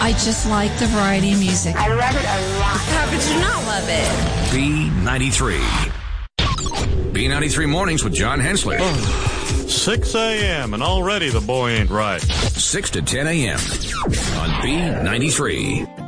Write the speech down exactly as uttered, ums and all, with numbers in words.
I just like the variety of music. I love it a lot. How could you not love it? B ninety-three. B ninety-three Mornings with John Hensler. Oh, six a.m. and already the boy ain't right. six to ten a.m. on B ninety-three.